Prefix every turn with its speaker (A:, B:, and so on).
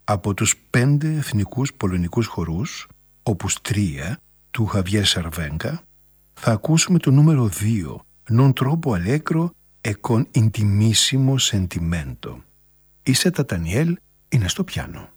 A: Από τους 5 εθνικούς πολωνικούς χορούς, Opus 3, του Χαβιέρ Σαρβέγκα, θα ακούσουμε το νούμερο 2, Non troppo allegro e con intimissimo sentimento. Η Σέτα Τανιέλ είναι στο πιάνο.